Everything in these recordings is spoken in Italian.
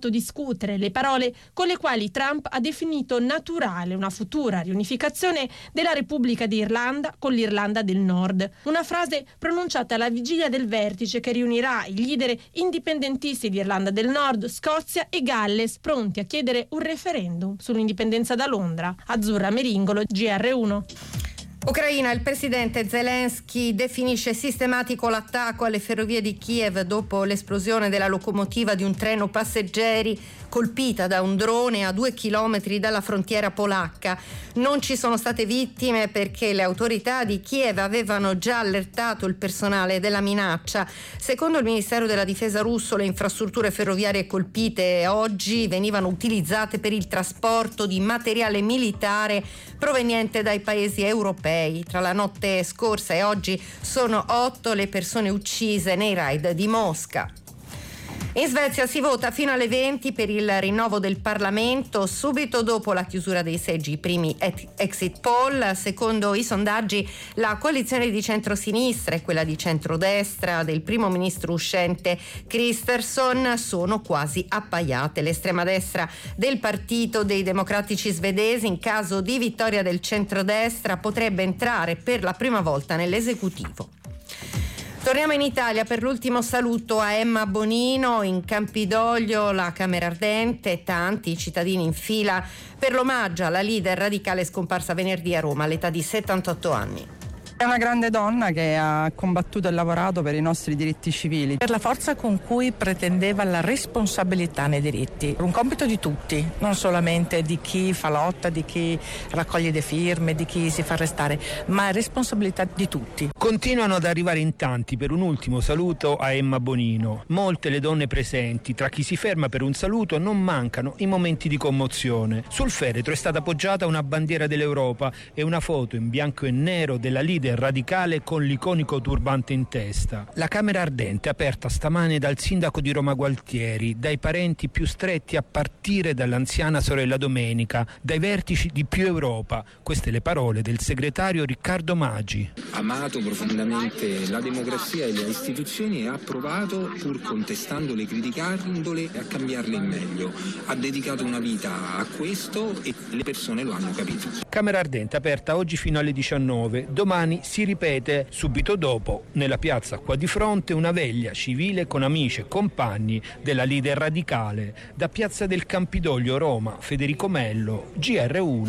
fatto discutere le parole con le quali Trump ha definito naturale una futura riunificazione della Repubblica d'Irlanda con l'Irlanda del Nord. Una frase pronunciata alla vigilia del vertice che riunirà i leader indipendentisti di Irlanda del Nord, Scozia e Galles, pronti a chiedere un referendum sull'indipendenza da Londra. Azzurra Meringolo, GR1. Ucraina, il presidente Zelensky definisce sistematico l'attacco alle ferrovie di Kiev dopo l'esplosione della locomotiva di un treno passeggeri colpita da un drone a 2 chilometri dalla frontiera polacca. Non ci sono state vittime perché le autorità di Kiev avevano già allertato il personale della minaccia. Secondo il Ministero della Difesa russo, le infrastrutture ferroviarie colpite oggi venivano utilizzate per il trasporto di materiale militare proveniente dai paesi europei. Tra la notte scorsa e oggi sono 8 le persone uccise nei raid di Mosca. In Svezia si vota fino alle 20 per il rinnovo del Parlamento, subito dopo la chiusura dei seggi, i primi exit poll. Secondo i sondaggi, la coalizione di centrosinistra e quella di centrodestra del primo ministro uscente Kristersson sono quasi appaiate. L'estrema destra del Partito dei Democratici svedesi, in caso di vittoria del centrodestra, potrebbe entrare per la prima volta nell'esecutivo. Torniamo in Italia per l'ultimo saluto a Emma Bonino. In Campidoglio la Camera Ardente, tanti cittadini in fila per l'omaggio alla leader radicale scomparsa venerdì a Roma all'età di 78 anni. È una grande donna che ha combattuto e lavorato per i nostri diritti civili, per la forza con cui pretendeva la responsabilità nei diritti. Un compito di tutti, non solamente di chi fa lotta, di chi raccoglie le firme, di chi si fa arrestare, ma responsabilità di tutti. Continuano ad arrivare in tanti per un ultimo saluto a Emma Bonino. Molte le donne presenti, tra chi si ferma per un saluto non mancano i momenti di commozione. Sul feretro è stata appoggiata una bandiera dell'Europa e una foto in bianco e nero della leader radicale con l'iconico turbante in testa. La Camera Ardente aperta stamane dal sindaco di Roma Gualtieri, dai parenti più stretti a partire dall'anziana sorella Domenica, dai vertici di Più Europa. Queste le parole del segretario Riccardo Maggi. Amato profondamente la democrazia e le istituzioni e ha provato, pur contestandole e criticandole, a cambiarle in meglio. Ha dedicato una vita a questo e le persone lo hanno capito. Camera Ardente aperta oggi fino alle 19. Domani si ripete subito dopo, nella piazza qua di fronte, una veglia civile con amici e compagni della leader radicale. Da Piazza del Campidoglio, Roma, Federico Mello, GR1.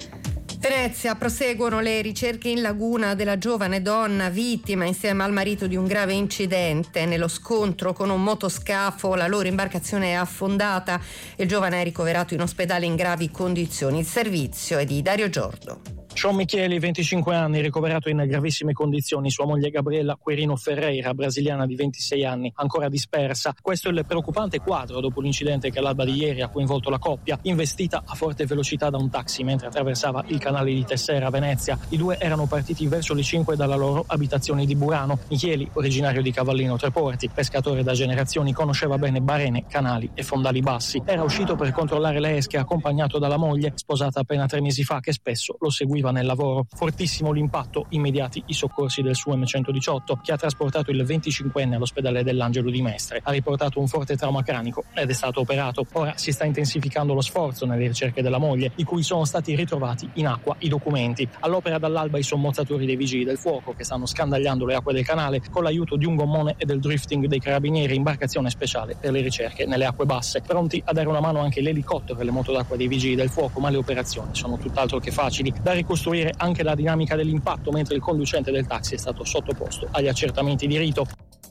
Venezia, proseguono le ricerche in laguna della giovane donna vittima insieme al marito di un grave incidente. Nello scontro con un motoscafo la loro imbarcazione è affondata e il giovane è ricoverato in ospedale in gravi condizioni. Il servizio è di Dario Giordo. Sean Micheli, 25 anni, ricoverato in gravissime condizioni. Sua moglie Gabriella Querino Ferreira, brasiliana di 26 anni, ancora dispersa. Questo è il preoccupante quadro dopo l'incidente che all'alba di ieri ha coinvolto la coppia, investita a forte velocità da un taxi mentre attraversava il canale di Tessera a Venezia. I due erano partiti verso le 5 dalla loro abitazione di Burano. Micheli, originario di Cavallino Treporti, pescatore da generazioni, conosceva bene barene, canali e fondali bassi. Era uscito per controllare le esche accompagnato dalla moglie, sposata appena 3 mesi fa, che spesso lo seguiva nel lavoro. Fortissimo l'impatto, immediati i soccorsi del SUEM 118 che ha trasportato il 25enne all'ospedale dell'Angelo di Mestre. Ha riportato un forte trauma cranico ed è stato operato. Ora si sta intensificando lo sforzo nelle ricerche della moglie, di cui sono stati ritrovati in acqua i documenti. All'opera dall'alba i sommozzatori dei vigili del fuoco che stanno scandagliando le acque del canale con l'aiuto di un gommone e del drifting dei carabinieri, imbarcazione speciale per le ricerche nelle acque basse. Pronti a dare una mano anche l'elicottero e le moto d'acqua dei vigili del fuoco, ma le operazioni sono tutt'altro che facili. Da ricostruire anche la dinamica dell'impatto, mentre il conducente del taxi è stato sottoposto agli accertamenti di rito.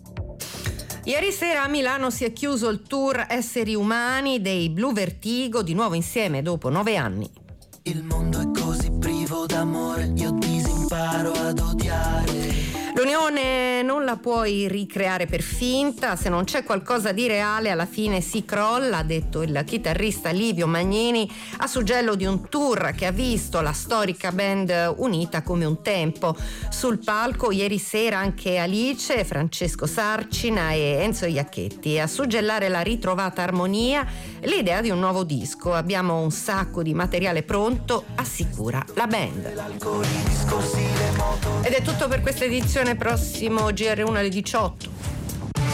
Ieri sera a Milano si è chiuso il tour Esseri Umani dei Blue Vertigo, di nuovo insieme dopo 9 anni. Il mondo è così privo d'amore, io disimparo ad odiare. L'unione non la puoi ricreare per finta, se non c'è qualcosa di reale alla fine si crolla, ha detto il chitarrista Livio Magnini a suggello di un tour che ha visto la storica band unita come un tempo. Sul palco ieri sera anche Alice, Francesco Sarcina e Enzo Iacchetti a suggellare la ritrovata armonia, l'idea di un nuovo disco. Abbiamo un sacco di materiale pronto, assicura la band. Ed è tutto per questa edizione, prossimo GR1 alle 18.